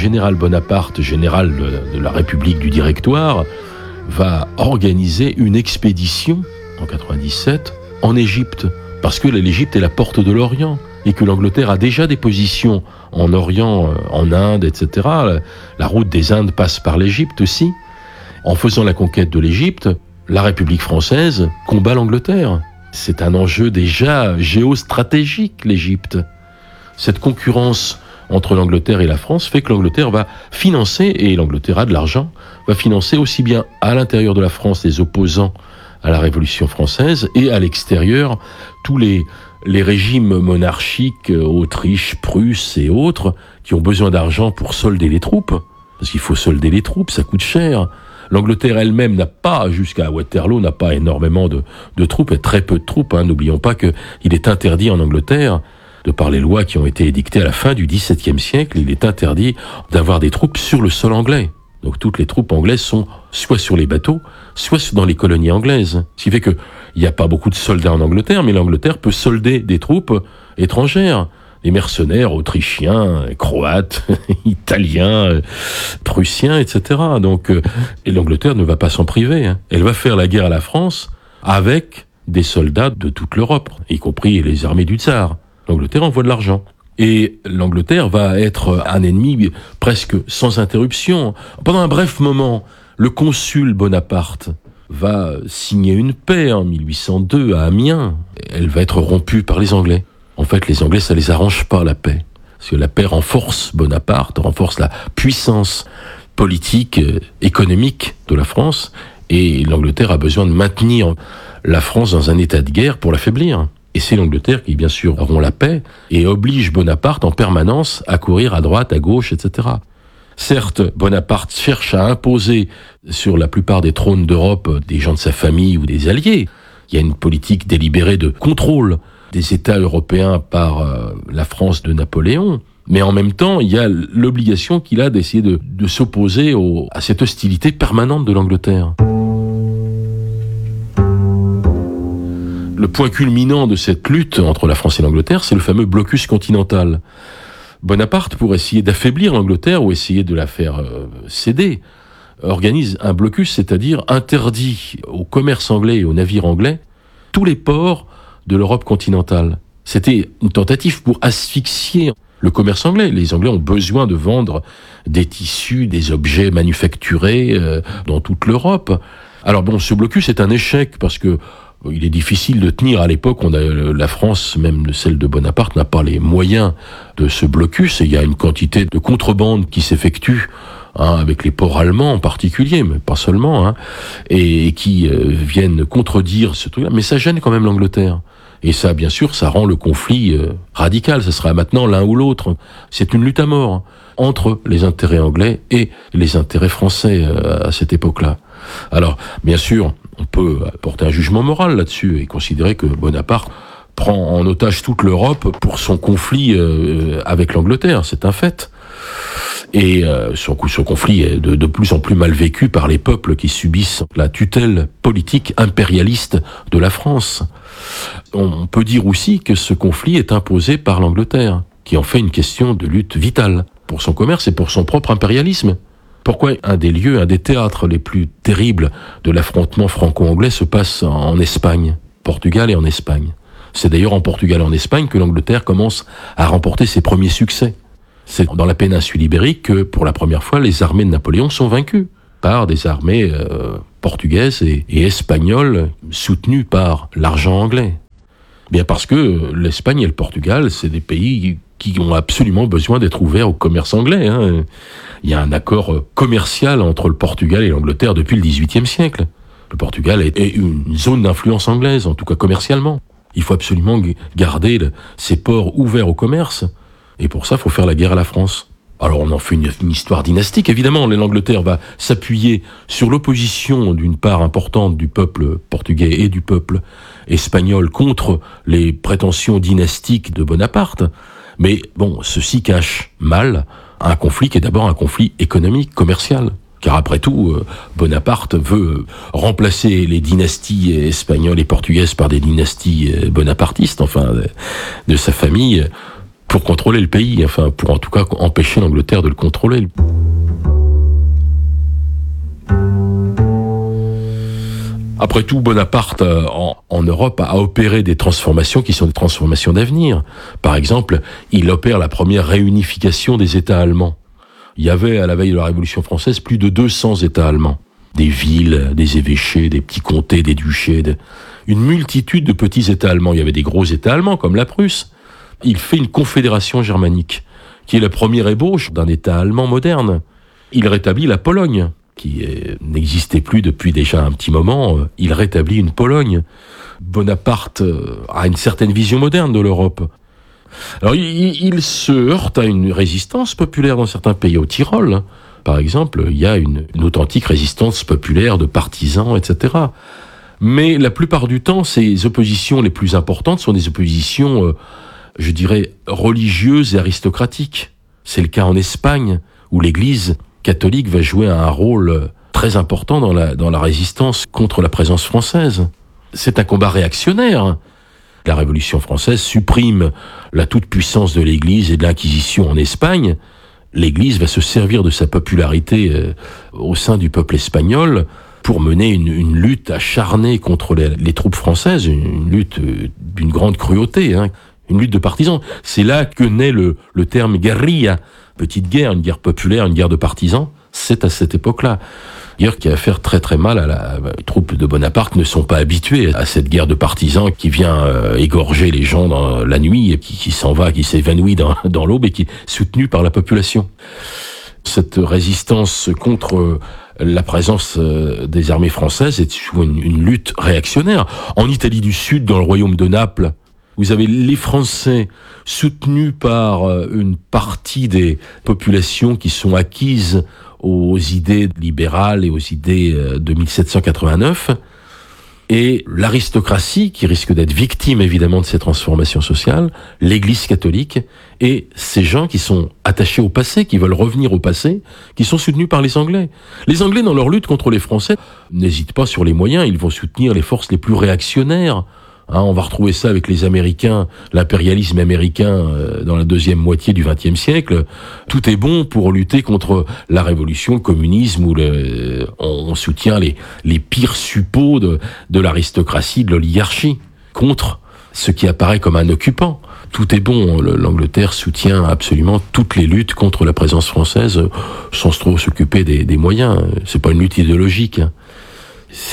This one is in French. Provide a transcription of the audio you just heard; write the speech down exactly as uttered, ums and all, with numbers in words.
général Bonaparte, général de, de la République du Directoire, va organiser une expédition en quatre-vingt-dix-sept en Égypte, parce que l'Égypte est la porte de l'Orient et que l'Angleterre a déjà des positions en Orient, en Inde, et cetera. La route des Indes passe par l'Égypte aussi. En faisant la conquête de l'Égypte, la République française combat l'Angleterre. C'est un enjeu déjà géostratégique, l'Égypte. Cette concurrence entre l'Angleterre et la France fait que l'Angleterre va financer, et l'Angleterre a de l'argent, va financer aussi bien à l'intérieur de la France les opposants à la Révolution française et à l'extérieur tous les, les régimes monarchiques, Autriche, Prusse et autres, qui ont besoin d'argent pour solder les troupes. Parce qu'il faut solder les troupes, ça coûte cher. L'Angleterre elle-même n'a pas, jusqu'à Waterloo, n'a pas énormément de, de troupes, et très peu de troupes. Hein. N'oublions pas qu'il est interdit en Angleterre, de par les lois qui ont été édictées à la fin du dix-septième siècle, il est interdit d'avoir des troupes sur le sol anglais. Donc toutes les troupes anglaises sont soit sur les bateaux, soit dans les colonies anglaises. Ce qui fait qu'il n'y a pas beaucoup de soldats en Angleterre, mais l'Angleterre peut solder des troupes étrangères. Les mercenaires autrichiens, croates, italiens, prussiens, et cetera. Donc, et l'Angleterre ne va pas s'en priver. Hein. Elle va faire la guerre à la France avec des soldats de toute l'Europe, y compris les armées du tsar. L'Angleterre envoie de l'argent. Et l'Angleterre va être un ennemi presque sans interruption. Pendant un bref moment, le consul Bonaparte va signer une paix en mille huit cent deux à Amiens. Elle va être rompue par les Anglais. En fait, les Anglais, ça les arrange pas, la paix. Parce que la paix renforce Bonaparte, renforce la puissance politique, euh, économique de la France. Et l'Angleterre a besoin de maintenir la France dans un état de guerre pour l'affaiblir. Et c'est l'Angleterre qui, bien sûr, rompt la paix et oblige Bonaparte en permanence à courir à droite, à gauche, et cetera. Certes, Bonaparte cherche à imposer sur la plupart des trônes d'Europe des gens de sa famille ou des alliés. Il y a une politique délibérée de contrôle des États européens par euh, la France de Napoléon. Mais en même temps, il y a l'obligation qu'il a d'essayer de, de s'opposer au, à cette hostilité permanente de l'Angleterre. Le point culminant de cette lutte entre la France et l'Angleterre, c'est le fameux blocus continental. Bonaparte, pour essayer d'affaiblir l'Angleterre ou essayer de la faire euh, céder, organise un blocus, c'est-à-dire interdit au commerce anglais et aux navires anglais tous les ports de l'Europe continentale. C'était une tentative pour asphyxier le commerce anglais. Les Anglais ont besoin de vendre des tissus, des objets manufacturés euh, dans toute l'Europe. Alors bon, ce blocus est un échec parce que il est difficile de tenir à l'époque. On a la France, même celle de Bonaparte, n'a pas les moyens de ce blocus. Et il y a une quantité de contrebande qui s'effectue, hein, avec les ports allemands en particulier, mais pas seulement, hein, et, et qui euh, viennent contredire ce truc-là. Mais ça gêne quand même l'Angleterre. Et ça, bien sûr, ça rend le conflit euh, radical. Ce sera maintenant l'un ou l'autre. C'est une lutte à mort, hein, entre les intérêts anglais et les intérêts français euh, à cette époque-là. Alors, bien sûr, on peut porter un jugement moral là-dessus et considérer que Bonaparte prend en otage toute l'Europe pour son conflit euh, avec l'Angleterre. C'est un fait. Et euh, son, ce conflit est de, de plus en plus mal vécu par les peuples qui subissent la tutelle politique impérialiste de la France. On peut dire aussi que ce conflit est imposé par l'Angleterre, qui en fait une question de lutte vitale pour son commerce et pour son propre impérialisme. Pourquoi un des lieux, un des théâtres les plus terribles de l'affrontement franco-anglais se passe en Espagne, Portugal et en Espagne. C'est d'ailleurs en Portugal et en Espagne que l'Angleterre commence à remporter ses premiers succès. C'est dans la péninsule ibérique que, pour la première fois, les armées de Napoléon sont vaincues par des armées euh, portugaises et, et espagnoles soutenues par l'argent anglais. Bien parce que l'Espagne et le Portugal, c'est des pays qui ont absolument besoin d'être ouverts au commerce anglais. Hein. Il y a un accord commercial entre le Portugal et l'Angleterre depuis le dix-huitième siècle. Le Portugal est une zone d'influence anglaise, en tout cas commercialement. Il faut absolument garder le, ces ports ouverts au commerce. Et pour ça, il faut faire la guerre à la France. Alors on en fait une, une histoire dynastique, évidemment. L'Angleterre va s'appuyer sur l'opposition d'une part importante du peuple portugais et du peuple espagnol contre les prétentions dynastiques de Bonaparte. Mais bon, ceci cache mal un conflit qui est d'abord un conflit économique, commercial. Car après tout, Bonaparte veut remplacer les dynasties espagnoles et portugaises par des dynasties bonapartistes, enfin, de sa famille. pour contrôler le pays, enfin pour en tout cas empêcher l'Angleterre de le contrôler. Après tout, Bonaparte, en, en Europe, a opéré des transformations qui sont des transformations d'avenir. Par exemple, il opère la première réunification des États allemands. Il y avait, à la veille de la Révolution française, plus de deux cents États allemands. Des villes, des évêchés, des petits comtés, des duchés, de... une multitude de petits États allemands. Il y avait des gros États allemands, comme la Prusse. Il fait une confédération germanique, qui est la première ébauche d'un État allemand moderne. Il rétablit la Pologne, qui n'existait plus depuis déjà un petit moment. Il rétablit une Pologne. Bonaparte a une certaine vision moderne de l'Europe. Alors, il, il se heurte à une résistance populaire dans certains pays. Au Tyrol, par exemple, il y a une, une authentique résistance populaire de partisans, et cetera. Mais la plupart du temps, ces oppositions les plus importantes sont des oppositions, euh, je dirais, religieuses et aristocratiques. C'est le cas en Espagne, où l'Église catholique va jouer un rôle très important dans la, dans la résistance contre la présence française. C'est un combat réactionnaire. La Révolution française supprime la toute-puissance de l'Église et de l'Inquisition en Espagne. L'Église va se servir de sa popularité euh, au sein du peuple espagnol pour mener une, une lutte acharnée contre les, les troupes françaises, une, une lutte euh, d'une grande cruauté, hein, une lutte de partisans. C'est là que naît le, le terme guerrilla, petite guerre, une guerre populaire, une guerre de partisans. C'est à cette époque-là. Guerre qui va faire très très mal à la... Les troupes de Bonaparte ne sont pas habituées à cette guerre de partisans qui vient euh, égorger les gens dans la nuit, et qui, qui s'en va, qui s'évanouit dans, dans l'aube et qui est soutenue par la population. Cette résistance contre la présence des armées françaises est souvent une, une lutte réactionnaire. En Italie du Sud, dans le royaume de Naples, vous avez les Français soutenus par une partie des populations qui sont acquises aux idées libérales et aux idées de mille sept cent quatre-vingt-neuf, et l'aristocratie qui risque d'être victime évidemment de ces transformations sociales, l'Église catholique, et ces gens qui sont attachés au passé, qui veulent revenir au passé, qui sont soutenus par les Anglais. Les Anglais, dans leur lutte contre les Français, n'hésitent pas sur les moyens, ils vont soutenir les forces les plus réactionnaires. Hein, on va retrouver ça avec les Américains, l'impérialisme américain euh, dans la deuxième moitié du vingtième siècle. Tout est bon pour lutter contre la révolution, le communisme, où le, on soutient les, les pires suppôts de, de l'aristocratie, de l'oligarchie, contre ce qui apparaît comme un occupant. Tout est bon, l'Angleterre soutient absolument toutes les luttes contre la présence française sans trop s'occuper des, des moyens. C'est pas une lutte idéologique, hein.